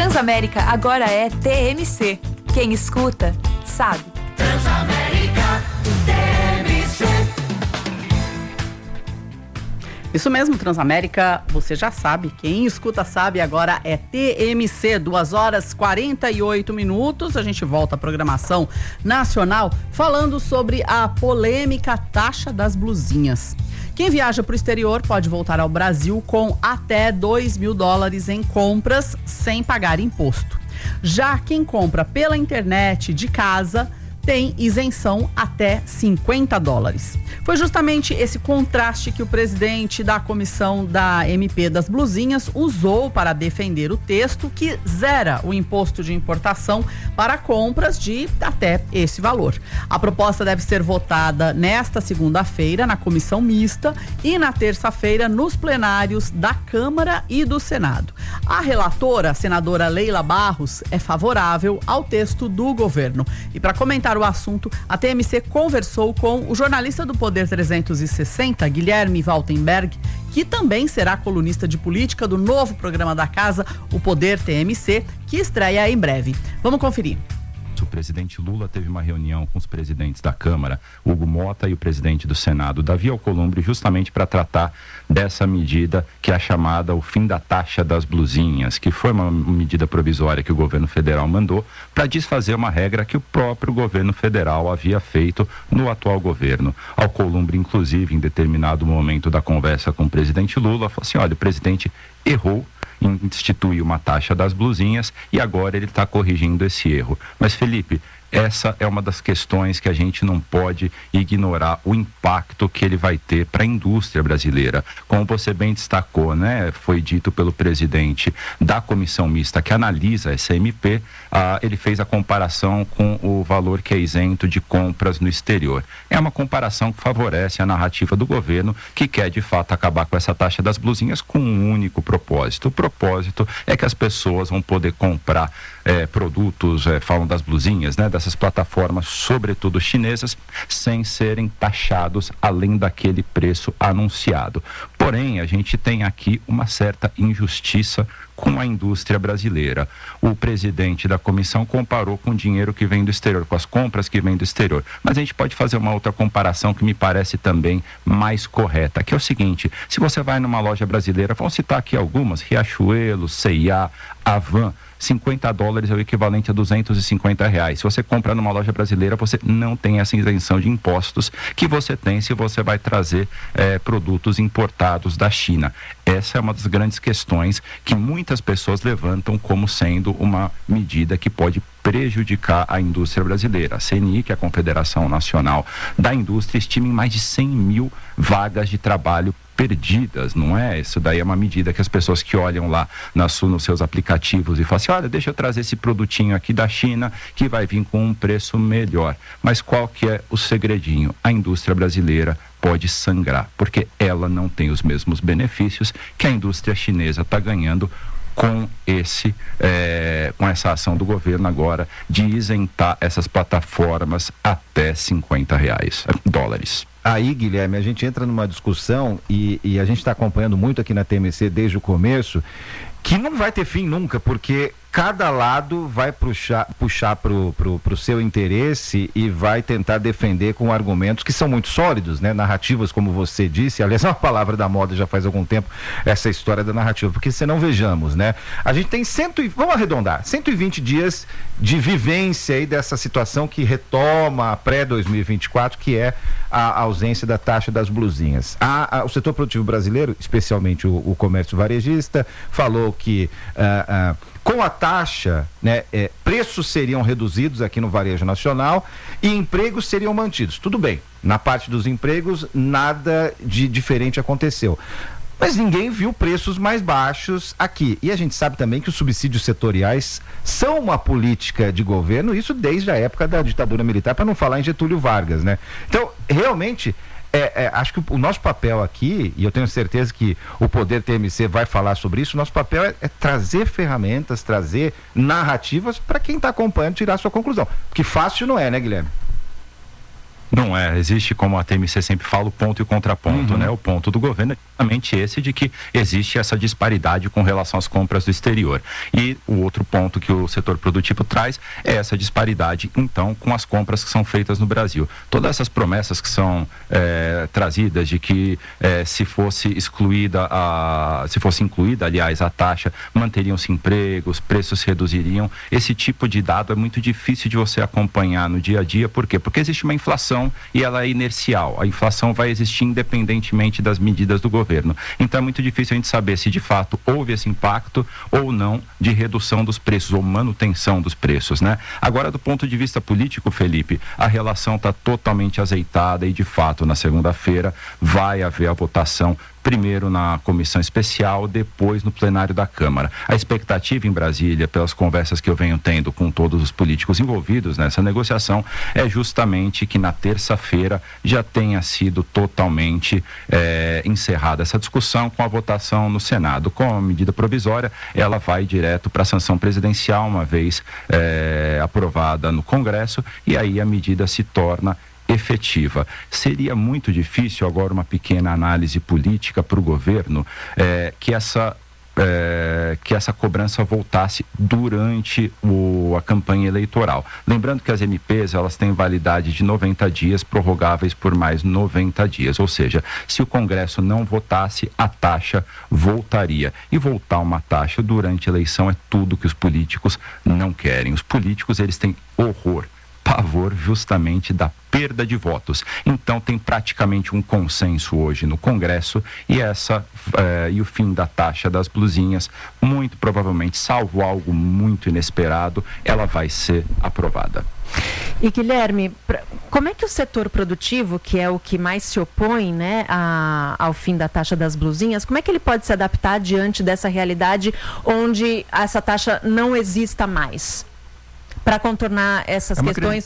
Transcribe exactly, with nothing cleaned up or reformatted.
Transamérica agora é T M C. Quem escuta, sabe. Transamérica T M C. Isso mesmo, Transamérica, você já sabe. Quem escuta sabe, agora é T M C, duas horas e quarenta e oito minutos. A gente volta à programação nacional falando sobre a polêmica taxa das blusinhas. Quem viaja para o exterior pode voltar ao Brasil com até dois mil dólares em compras sem pagar imposto. Já quem compra pela internet de casa tem isenção até cinquenta dólares. Foi justamente esse contraste que o presidente da comissão da M P das blusinhas usou para defender o texto que zera o imposto de importação para compras de até esse valor. A proposta deve ser votada nesta segunda-feira na comissão mista e na terça-feira nos plenários da Câmara e do Senado. A relatora, a senadora Leila Barros, é favorável ao texto do governo. E para comentar o assunto, a T M C conversou com o jornalista do Poder trezentos e sessenta, Guilherme Waltenberg, que também será colunista de política do novo programa da casa, o Poder T M C, que estreia em breve. Vamos conferir. O presidente Lula teve uma reunião com os presidentes da Câmara, Hugo Mota, e o presidente do Senado, Davi Alcolumbre, justamente para tratar dessa medida que é a chamada o fim da taxa das blusinhas, que foi uma medida provisória que o governo federal mandou para desfazer uma regra que o próprio governo federal havia feito no atual governo. Alcolumbre, inclusive, em determinado momento da conversa com o presidente Lula, falou assim: olha, o presidente errou em instituir uma taxa das blusinhas e agora ele está corrigindo esse erro. Mas, Felipe, essa é uma das questões que a gente não pode ignorar o impacto que ele vai ter para a indústria brasileira. Como você bem destacou, né? Foi dito pelo presidente da comissão mista que analisa essa M P, ah, ele fez a comparação com o valor que é isento de compras no exterior. É uma comparação que favorece a narrativa do governo, que quer de fato acabar com essa taxa das blusinhas com um único propósito. O propósito é que as pessoas vão poder comprar eh, produtos, eh, falam das blusinhas, né? Essas plataformas, sobretudo chinesas, sem serem taxados além daquele preço anunciado. Porém, a gente tem aqui uma certa injustiça com a indústria brasileira. O presidente da comissão comparou com o dinheiro que vem do exterior, com as compras que vêm do exterior. Mas a gente pode fazer uma outra comparação que me parece também mais correta, que é o seguinte: se você vai numa loja brasileira, vamos citar aqui algumas, Riachuelo, C e A, Avan, cinquenta dólares é o equivalente a duzentos e cinquenta reais. Se você comprar numa loja brasileira, você não tem essa isenção de impostos que você tem se você vai trazer eh, produtos importados da China. Essa é uma das grandes questões que muitas pessoas levantam como sendo uma medida que pode prejudicar a indústria brasileira. A C N I, que é a Confederação Nacional da Indústria, estima em mais de cem mil vagas de trabalho perdidas, não é? Isso daí é uma medida que as pessoas que olham lá nas, nos seus aplicativos e falam assim: olha, deixa eu trazer esse produtinho aqui da China que vai vir com um preço melhor. Mas qual que é o segredinho? A indústria brasileira pode sangrar, porque ela não tem os mesmos benefícios que a indústria chinesa está ganhando com esse, é, com essa ação do governo agora de isentar essas plataformas até cinquenta reais, dólares. Aí, Guilherme, a gente entra numa discussão e, e a gente está acompanhando muito aqui na T M C desde o começo, que não vai ter fim nunca, porque cada lado vai puxar, puxar para o pro, pro seu interesse e vai tentar defender com argumentos que são muito sólidos, né? Narrativas, como você disse, aliás, é uma palavra da moda já faz algum tempo, essa história da narrativa, porque se não vejamos, né? A gente tem cento, vamos arredondar, cento e vinte dias de vivência aí dessa situação que retoma a pré dois mil e vinte e quatro, que é a ausência da taxa das blusinhas. A, a, o setor produtivo brasileiro, especialmente o, o comércio varejista, falou que uh, uh, com a taxa, né, é, preços seriam reduzidos aqui no varejo nacional e empregos seriam mantidos. Tudo bem, na parte dos empregos nada de diferente aconteceu. Mas ninguém viu preços mais baixos aqui. E a gente sabe também que os subsídios setoriais são uma política de governo, isso desde a época da ditadura militar, para não falar em Getúlio Vargas, né? Então, realmente, é, é, acho que o nosso papel aqui, e eu tenho certeza que o Poder T M C vai falar sobre isso, o nosso papel é, é trazer ferramentas, trazer narrativas para quem está acompanhando tirar sua conclusão. Porque fácil não é, né, Guilherme? Não é, existe, como a T M C sempre fala, o ponto e o contraponto, uhum. né? O ponto do governo é justamente esse de que existe essa disparidade com relação às compras do exterior. E o outro ponto que o setor produtivo traz é essa disparidade, então, com as compras que são feitas no Brasil. Todas essas promessas que são é, trazidas de que é, se fosse excluída, a, se fosse incluída, aliás, a taxa, manteriam-se empregos, preços se reduziriam. Esse tipo de dado é muito difícil de você acompanhar no dia a dia. Por quê? Porque existe uma inflação e ela é inercial. A inflação vai existir independentemente das medidas do governo. Então é muito difícil a gente saber se de fato houve esse impacto ou não de redução dos preços ou manutenção dos preços, né? Agora, do ponto de vista político, Felipe, a relação está totalmente azeitada e de fato na segunda-feira vai haver a votação primeiro na comissão especial, depois no plenário da Câmara. A expectativa em Brasília, pelas conversas que eu venho tendo com todos os políticos envolvidos nessa negociação, é justamente que na terça-feira já tenha sido totalmente é, encerrada essa discussão com a votação no Senado. Com a medida provisória, ela vai direto para a sanção presidencial, uma vez é, aprovada no Congresso, e aí a medida se torna efetiva. Seria muito difícil, agora uma pequena análise política para o governo, é, que essa É, que essa cobrança voltasse durante o, a campanha eleitoral. Lembrando que as M Ps, elas têm validade de noventa dias, prorrogáveis por mais noventa dias, ou seja, se o Congresso não votasse, a taxa voltaria. E voltar uma taxa durante a eleição é tudo que os políticos não querem. Os políticos, eles têm horror, pavor justamente da perda de votos. Então tem praticamente um consenso hoje no Congresso e essa eh, e o fim da taxa das blusinhas, muito provavelmente, salvo algo muito inesperado, ela vai ser aprovada. E Guilherme, pra, como é que o setor produtivo, que é o que mais se opõe, né, a, ao fim da taxa das blusinhas, como é que ele pode se adaptar diante dessa realidade onde essa taxa não exista mais? Para contornar essas é questões